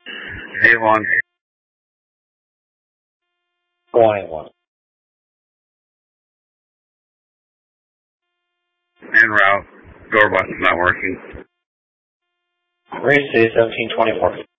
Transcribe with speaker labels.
Speaker 1: A1.
Speaker 2: 181.
Speaker 1: En route. Door button's not working.
Speaker 2: Race 1724.